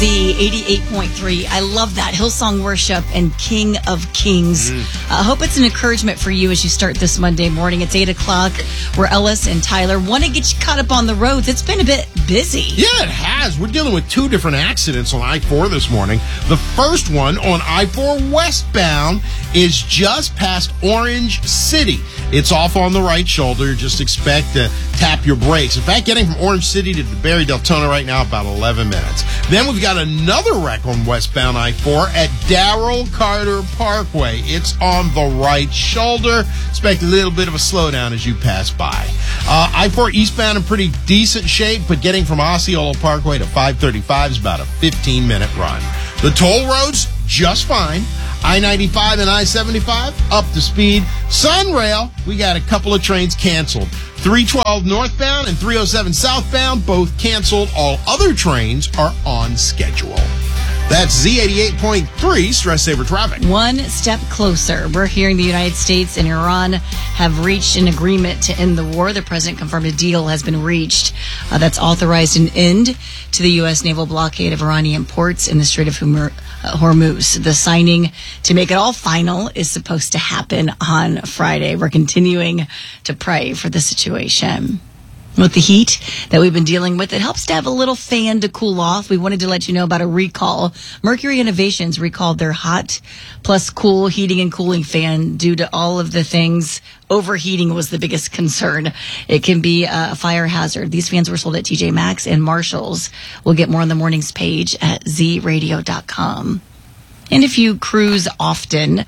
Z 88.3. I love that. Hillsong Worship and King of Kings. I hope it's an encouragement for you as you start this Monday morning. It's 8 o'clock. We're Ellis and Tyler. Want to get you caught up on the roads. It's been a bit busy. Yeah, it has. We're dealing with two different accidents on I-4 this morning. The first one on I-4 westbound is just past Orange City. It's off on the right shoulder. Just expect to tap your brakes. In fact, getting from Orange City to Barry Deltona right now, about 11 minutes. Then we've got another wreck on westbound I-4 at Darrell Carter Parkway. It's on the right shoulder. Expect a little bit of a slowdown as you pass by. I-4 eastbound in pretty decent shape, but getting from Osceola Parkway to 535 is about a 15-minute run. The toll roads, just fine. I-95 and I-75, up to speed. Sunrail, we got a couple of trains canceled. 312 northbound and 307 southbound, both canceled. All other trains are on schedule. That's Z88.3 Stress Saver Traffic. One step closer. We're hearing the United States and Iran have reached an agreement to end the war. The president confirmed a deal has been reached that's authorized an end to the U.S. naval blockade of Iranian ports in the Strait of Hormuz. The signing to make it all final is supposed to happen on Friday. We're continuing to pray for the situation. With the heat that we've been dealing with, it helps to have a little fan to cool off. We wanted to let you know about a recall. Mercury Innovations recalled their hot plus cool heating and cooling fan due to all of the things. Overheating was the biggest concern. It can be a fire hazard. These fans were sold at TJ Maxx and Marshall's. We'll get more on the morning's page at zradio.com. And if you cruise often,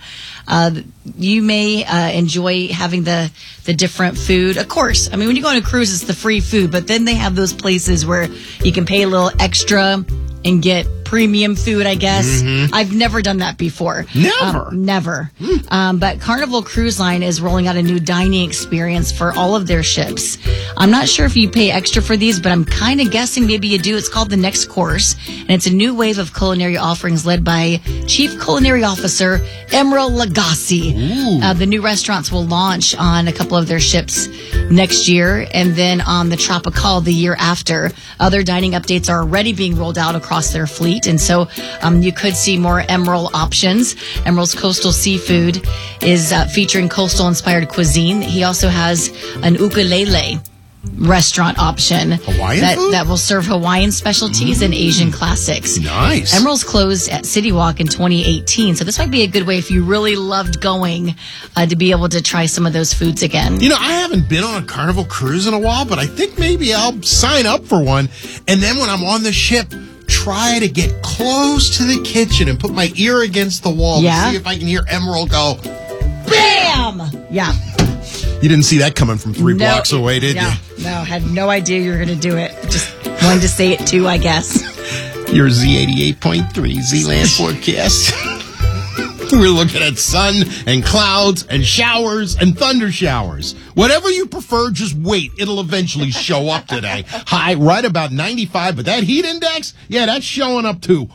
you may enjoy having the different food. Of course, I mean, when you go on a cruise, it's the free food, but then they have those places where you can pay a little extra and get premium food, I guess. Mm-hmm. I've never done that before. Never. But Carnival Cruise Line is rolling out a new dining experience for all of their ships. I'm not sure if you pay extra for these, but I'm kind of guessing maybe you do. It's called The Next Course, and it's a new wave of culinary offerings led by Chief Culinary Officer Emeril Lagasse. The new restaurants will launch on a couple of their ships next year, and then on the Tropical the year after. Other dining updates are already being rolled out across their fleet, and so you could see more Emeril options. Emeril's coastal seafood is featuring coastal-inspired cuisine. He also has an ukulele restaurant option that will serve Hawaiian specialties and Asian classics. Nice. Emeril's closed at City Walk in 2018, so this might be a good way if you really loved going to be able to try some of those foods again. You know, I haven't been on a Carnival cruise in a while, but I think maybe I'll sign up for one, and then when I'm on the ship, try to get close to the kitchen and put my ear against the wall to see if I can hear Emeril go, BAM! Yeah. You didn't see that coming from three blocks away, did you? No, had no idea you were going to do it. Just wanted to say it too, I guess. Your Z88.3 Z-Land forecast. We're looking at sun and clouds and showers and thunder showers. Whatever you prefer, just wait. It'll eventually show up today. High right about 95, but that heat index, that's showing up to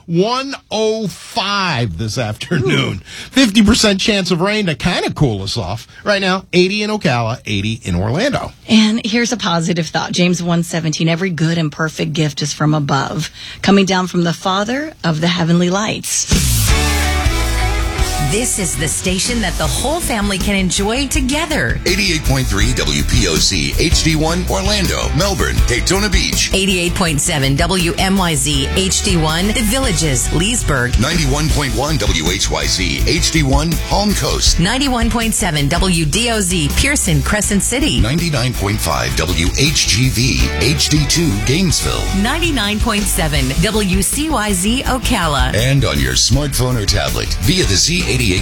105 this afternoon. 50% chance of rain to kind of cool us off. Right now, 80 in Ocala, 80 in Orlando. And here's a positive thought. James 1:17, every good and perfect gift is from above, coming down from the Father of the heavenly lights. This is the station that the whole family can enjoy together. 88.3 WPOC, HD1, Orlando, Melbourne, Daytona Beach. 88.7 WMYZ, HD1, The Villages, Leesburg. 91.1 WHYZ, HD1, Palm Coast. 91.7 WDOZ, Pearson, Crescent City. 99.5 WHGV, HD2, Gainesville. 99.7 WCYZ, Ocala. And on your smartphone or tablet via the Z88